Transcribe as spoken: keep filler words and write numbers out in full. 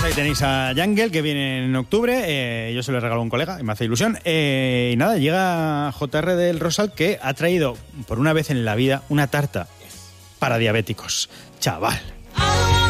Pues ahí tenéis a Jungle, que viene en octubre. Eh, yo se lo regalo a un colega y me hace ilusión. Eh, y nada, llega J R del Rosal, que ha traído, por una vez en la vida, una tarta para diabéticos. Chaval.